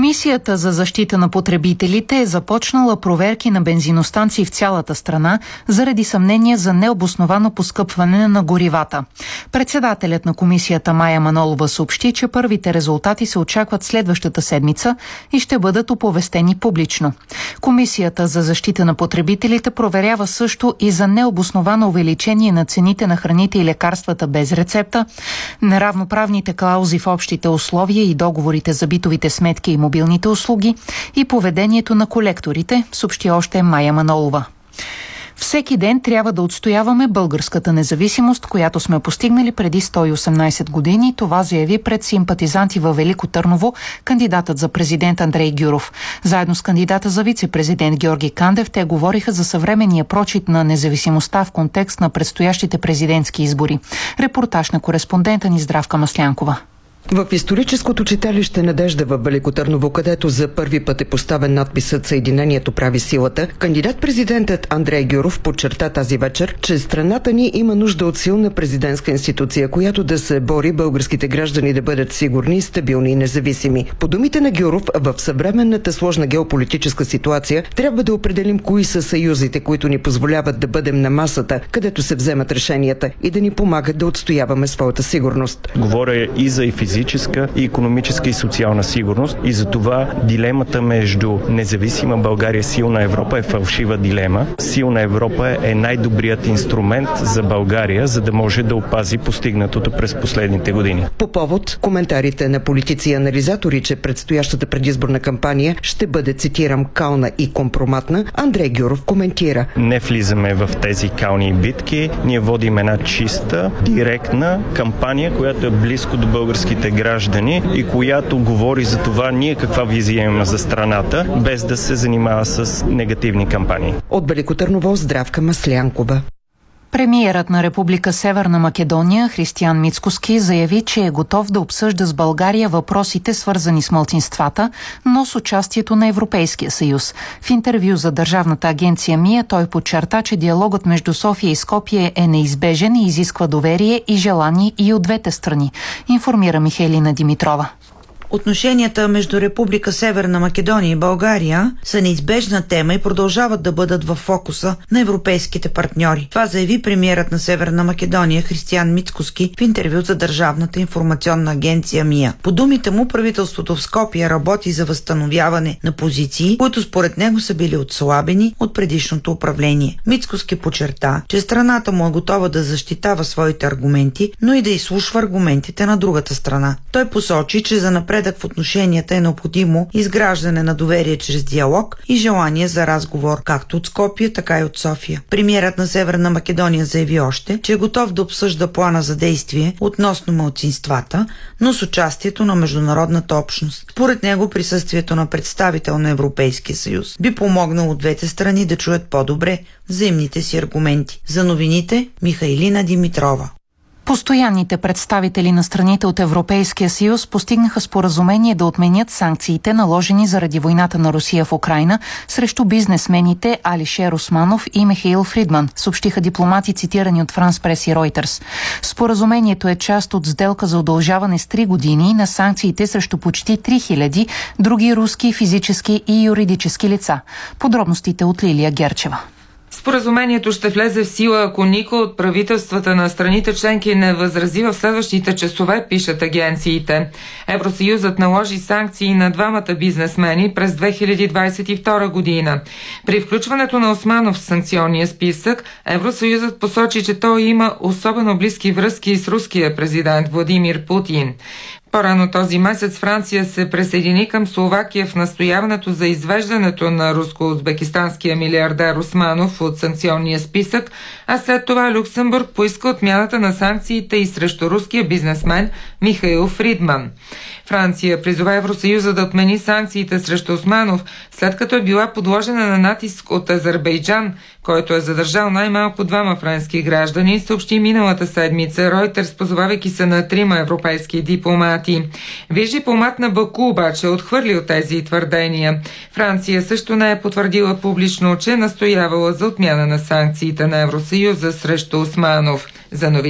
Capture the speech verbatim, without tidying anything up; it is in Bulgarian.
Комисията за защита на потребителите е започнала проверки на бензиностанции в цялата страна заради съмнения за необосновано поскъпване на горивата. Председателят на комисията Мая Манолова съобщи, че първите резултати се очакват следващата седмица и ще бъдат оповестени публично. Комисията за защита на потребителите проверява също и за необосновано увеличение на цените на храните и лекарствата без рецепта, неравноправните клаузи в общите условия и договорите за битовите сметки и мобилните услуги и поведението на колекторите, съобщи още Мая Манолова. Всеки ден трябва да отстояваме българската независимост, която сме постигнали преди сто и осемнайсет години. Това заяви пред симпатизанти във Велико Търново кандидатът за президент Андрей Гюров. Заедно с кандидата за вице-президент Георги Кандев те говориха за съвременния прочит на независимостта в контекст на предстоящите президентски избори. Репортаж на кореспондента ни Здравка Маслянкова. В историческото читалище Надежда във Велико Търново, където за първи път е поставен надписът "Съединението прави силата", кандидат-президентът Андрей Гюров подчерта тази вечер, че страната ни има нужда от силна президентска институция, която да се бори българските граждани да бъдат сигурни, стабилни и независими. По думите на Гюров, в съвременната сложна геополитическа ситуация трябва да определим кои са съюзите, които ни позволяват да бъдем на масата, където се вземат решенията и да ни помагат да отстояваме своята сигурност. Говоря и за и физическа, и икономическа и социална сигурност, и за това дилемата между независима България, силна Европа е фалшива дилема. Силна Европа е най-добрият инструмент за България, за да може да опази постигнатото през последните години. По повод коментарите на политици и анализатори, че предстоящата предизборна кампания ще бъде, цитирам, кална и компроматна, Андрей Гюров коментира: не влизаме в тези кални битки, ние водим една чиста, директна кампания, която е близко до българските граждани и която говори за това ние каква визия имаме за страната, без да се занимава с негативни кампании. От Велико Търново, Здравка Маслянкова. Премиерът на Република Северна Македония Християн Мицкоски заяви, че е готов да обсъжда с България въпросите, свързани с малцинствата, но с участието на Европейския съюз. В интервю за държавната агенция МИА той подчерта, че диалогът между София и Скопие е неизбежен и изисква доверие и желание и от двете страни, информира Михайлина Димитрова. Отношенията между Република Северна Македония и България са неизбежна тема и продължават да бъдат в фокуса на европейските партньори. Това заяви премиерът на Северна Македония Християн Мицкоски в интервю за Държавната информационна агенция МИА. По думите му, правителството в Скопие работи за възстановяване на позиции, които според него са били отслабени от предишното управление. Мицкоски подчерта, че страната му е готова да защитава своите аргументи, но и да изслушва аргументите на другата страна. Той посочи, че за напред в отношенията е необходимо изграждане на доверие чрез диалог и желание за разговор, както от Скопие, така и от София. Премиерът на Северна Македония заяви още, че е готов да обсъжда плана за действие относно малцинствата, но с участието на международната общност. Според него присъствието на представител на Европейския съюз би помогнало от двете страни да чуят по-добре взаимните си аргументи. За новините, Михайлина Димитрова. Постоянните представители на страните от Европейския съюз постигнаха споразумение да отменят санкциите, наложени заради войната на Русия в Украйна срещу бизнесмените Алишер Османов и Михаил Фридман, съобщиха дипломати, цитирани от Франс Прес и Ройтерс. Споразумението е част от сделка за удължаване с три години на санкциите срещу почти три хиляди други руски физически и юридически лица. Подробностите от Лилия Герчева. Споразумението ще влезе в сила, ако никой от правителствата на страните членки не възрази в следващите часове, пишат агенциите. Евросъюзът наложи санкции на двамата бизнесмени през две хиляди двадесет и втора година. При включването на Османов в санкционния списък, Евросъюзът посочи, че той има особено близки връзки с руския президент Владимир Путин. По-рано този месец Франция се присъедини към Словакия в настояването за извеждането на руско-узбекистанския милиардер Османов от санкционния списък, а след това Люксембург поиска отмяната на санкциите и срещу руския бизнесмен Михаил Фридман. Франция призова Евросъюза да отмени санкциите срещу Османов, след като е била подложена на натиск от Азербайджан, който е задържал най-малко двама френски граждани, съобщи миналата седмица Ройтерс, позовавайки се на трима европейски дипломати. Виж дипломат на Баку обаче отхвърлил тези твърдения. Франция също не е потвърдила публично, че е настоявала за отмяна на санкциите на Евросъюза срещу Османов. За новини